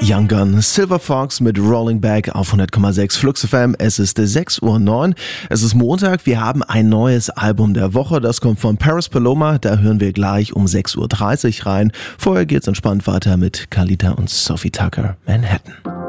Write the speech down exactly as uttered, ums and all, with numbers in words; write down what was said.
Young Gun, Silver Fox mit Rolling Back auf hundert Komma sechs Flux F M. Es ist sechs Uhr neun. Es ist Montag. Wir haben ein neues Album der Woche. Das kommt von Paris Paloma. Da hören wir gleich um sechs Uhr dreißig rein. Vorher geht's entspannt weiter mit Kalita und Sophie Tucker, Manhattan.